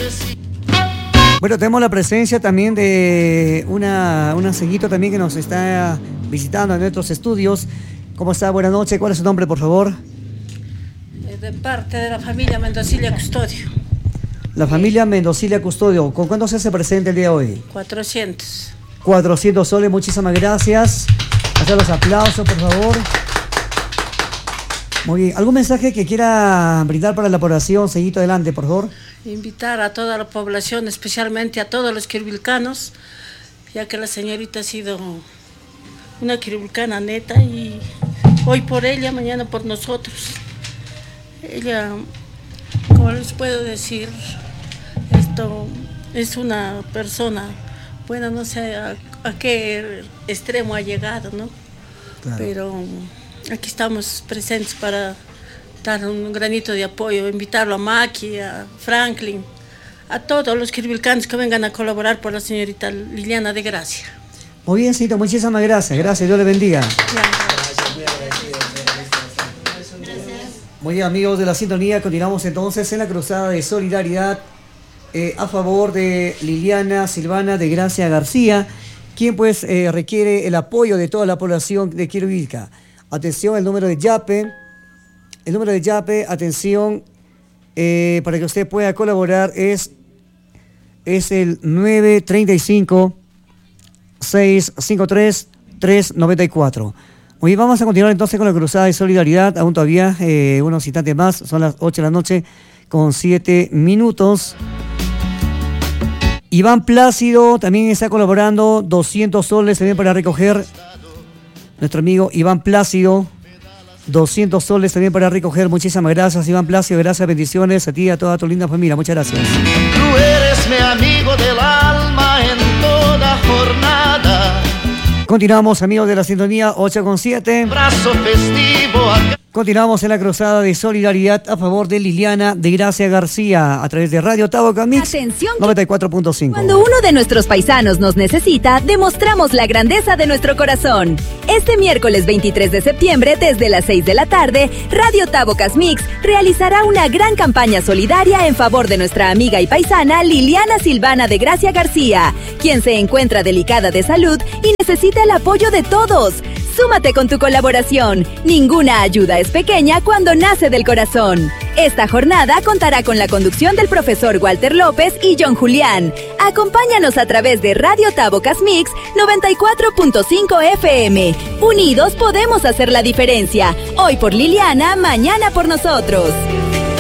Bueno, tenemos la presencia también de una ceguito también que nos está visitando en nuestros estudios. ¿Cómo está? Buenas noches. ¿Cuál es su nombre, por favor? De parte de la familia Mendocilia Custodio. La familia Mendocilia Custodio. ¿Con cuánto se hace presente el día de hoy? 400. 400 soles, muchísimas gracias. Hacer los aplausos, por favor. Muy bien. ¿Algún mensaje que quiera brindar para la población? Seguito adelante, por favor. Invitar a toda la población, especialmente a todos los quirvilcanos, ya que la señorita ha sido una quirvilcana neta y hoy por ella, mañana por nosotros. Ella, como les puedo decir, esto es una persona, bueno, no sé a qué extremo ha llegado, ¿no? Claro. Pero aquí estamos presentes para dar un granito de apoyo, invitarlo a Maki, a Franklin, a todos los quirvilcanos que vengan a colaborar por la señorita Liliana de Gracia. Muy bien, Cito, muchísimas gracias. Gracias, Dios le bendiga. Muy bien, amigos de la sintonía, continuamos entonces en la cruzada de solidaridad a favor de Liliana Silvana de Gracia García, quien pues requiere el apoyo de toda la población de Quirvilca. Atención, el número de YAPE, atención, para que usted pueda colaborar es el 935-653-394. Muy bien, vamos a continuar entonces con la cruzada de solidaridad, aún todavía unos instantes más, son las 8 de la noche con 7 minutos. Iván Plácido también está colaborando, 200 soles también para recoger. Nuestro amigo Iván Plácido, 200 soles también para recoger. Muchísimas gracias, Iván Plácido. Gracias, bendiciones a ti y a toda tu linda familia. Muchas gracias. Tú eres mi amigo del alma en toda jornada. Continuamos, amigos de la sintonía, 8:7. Brazo festivo acá. Continuamos en la cruzada de solidaridad a favor de Liliana de Gracia García a través de Radio Taboca Mix 94.5. Cuando uno de nuestros paisanos nos necesita, demostramos la grandeza de nuestro corazón. Este miércoles 23 de septiembre, desde las 6 de la tarde, Radio Tabocas Mix realizará una gran campaña solidaria en favor de nuestra amiga y paisana Liliana Silvana de Gracia García, quien se encuentra delicada de salud y necesita el apoyo de todos. Súmate con tu colaboración. Ninguna ayuda es pequeña cuando nace del corazón. Esta jornada contará con la conducción del profesor Walter López y John Julián. Acompáñanos a través de Radio Tabocas Mix 94.5 FM. Unidos podemos hacer la diferencia. Hoy por Liliana, mañana por nosotros.